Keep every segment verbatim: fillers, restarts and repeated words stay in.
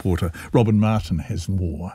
reporter Robin Martin has more.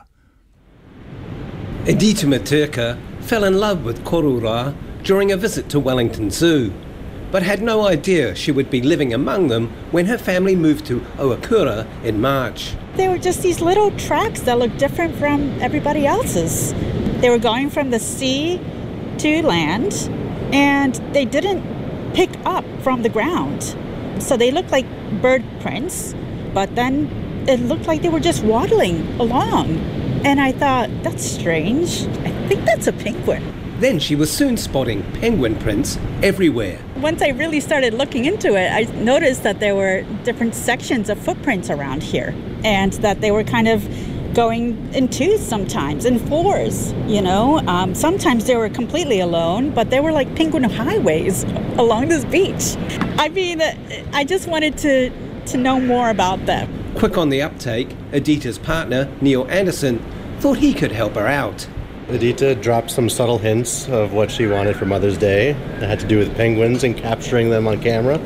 Edita Maturka fell in love with Korora during a visit to Wellington Zoo, but had no idea she would be living among them when her family moved to Ohakura in March. They were just these little tracks that looked different from everybody else's. They were going from the sea to land, and they didn't pick up from the ground. So they looked like bird prints, but then it looked like they were just waddling along. And I thought, that's strange. I think that's a penguin. Then she was soon spotting penguin prints everywhere. Once I really started looking into it, I noticed that there were different sections of footprints around here, and that they were kind of going in twos sometimes, in fours, you know. Um, sometimes they were completely alone, but they were like penguin highways along this beach. I mean, I just wanted to, to know more about them. Quick on the uptake, Edita's partner, Neil Anderson, thought he could help her out. Edita dropped some subtle hints of what she wanted for Mother's Day. It had to do with penguins and capturing them on camera.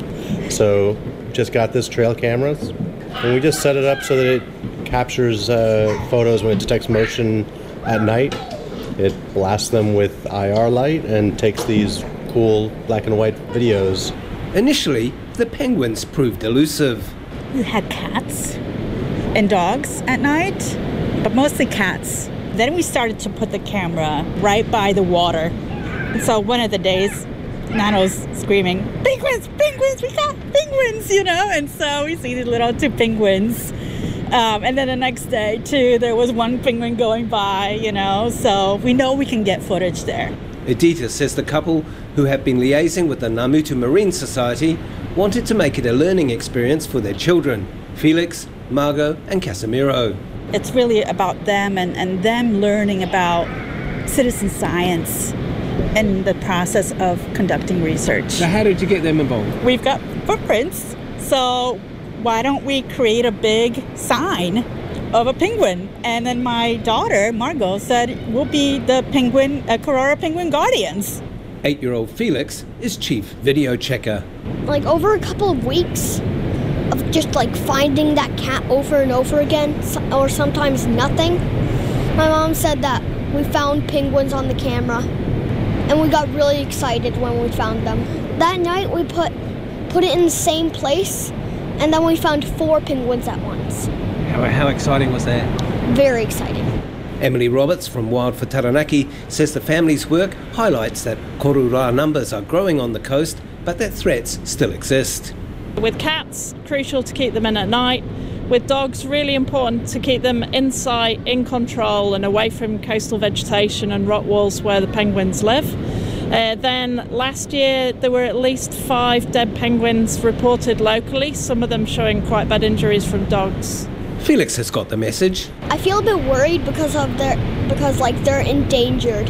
So just got this trail cameras, and we just set it up so that it captures uh, photos when it detects motion at night. It blasts them with I R light and takes these cool black and white videos. Initially, the penguins proved elusive. You had cats and dogs at night, but mostly cats. Then we started to put the camera right by the water. And so one of the days, Nano's screaming, penguins, penguins, we got penguins, you know? And so we see the little two penguins. Um, and then the next day, too, there was one penguin going by, you know? So we know we can get footage there. Edita says the couple, who have been liaising with the Ngamutu Marine Society, wanted to make it a learning experience for their children, Felix, Margot and Casimiro. It's really about them and, and them learning about citizen science and the process of conducting research. So how did you get them involved? We've got footprints, so why don't we create a big sign of a penguin? And then my daughter, Margot, said we'll be the penguin, uh, Korora Penguin Guardians. Eight-year-old Felix is chief video checker. Like over a couple of weeks of just like finding that cat over and over again, or sometimes nothing, my mom said that we found penguins on the camera, and we got really excited when we found them. That night we put put it in the same place, and then we found four penguins at once. How, how exciting was that? Very exciting. Emily Roberts from Wild for Taranaki says the family's work highlights that korora numbers are growing on the coast, but that threats still exist. With cats, crucial to keep them in at night. With dogs, really important to keep them in sight, in control and away from coastal vegetation and rock walls where the penguins live. Uh, then last year there were at least five dead penguins reported locally, some of them showing quite bad injuries from dogs. Felix has got the message. I feel a bit worried because of their because like they're endangered.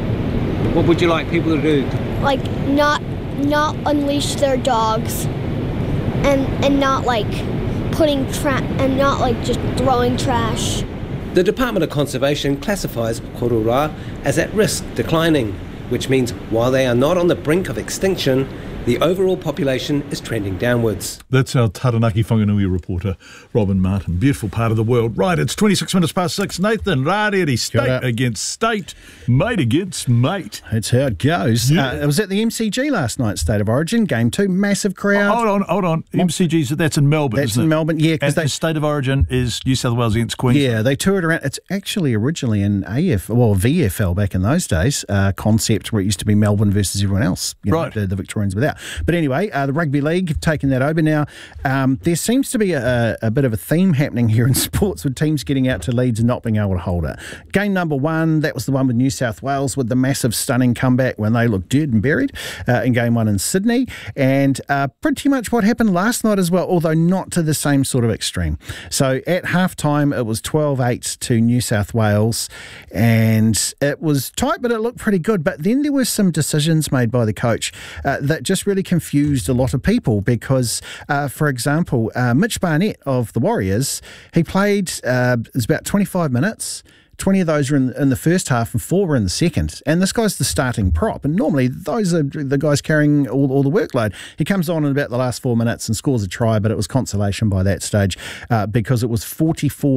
What would you like people to do? Like not not unleash their dogs. And and not like putting tra- and not like just throwing trash. The Department of Conservation classifies korora as at risk declining, which means while they are not on the brink of extinction, the overall population is trending downwards. That's our Taranaki Whanganui reporter, Robin Martin. Beautiful part of the world. Right, it's twenty-six minutes past six. Nathan, Rārere, state against state, mate against mate. That's how it goes. Yeah. Uh, it was at the M C G last night, State of Origin, game two, massive crowd. Oh, hold on, hold on. M C G's, that's in Melbourne, That's isn't in it? Melbourne, yeah. And they, the State of Origin is New South Wales against Queensland. Yeah, they toured around. It's actually originally in A F, well, V F L back in those days, uh, concept where it used to be Melbourne versus everyone else. You know, right. The, the Victorians without. But anyway, uh, the Rugby League have taken that over now. Um, there seems to be a, a bit of a theme happening here in sports with teams getting out to leads and not being able to hold it. Game number one, that was the one with New South Wales with the massive stunning comeback when they looked dead and buried uh, in game one in Sydney. And uh, pretty much what happened last night as well, although not to the same sort of extreme. So at halftime, it was twelve eight to New South Wales, and it was tight, but it looked pretty good. But then there were some decisions made by the coach uh, that just really confused a lot of people because, uh, for example, uh, Mitch Barnett of the Warriors, he played, uh, it was about twenty-five minutes. twenty of those were in, in the first half and four were in the second. And this guy's the starting prop. And normally those are the guys carrying all, all the workload. He comes on in about the last four minutes and scores a try, but it was consolation by that stage uh, because it was forty-four